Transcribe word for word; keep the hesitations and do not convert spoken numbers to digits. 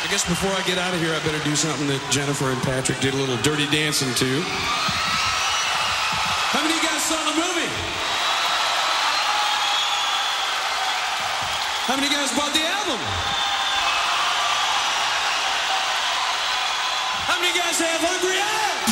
I guess before I get out of here, I better do something that Jennifer and Patrick did a little dirty dancing to. How many of you guys saw the movie? How many of you guys bought the album? How many of you guys have hungry eyes?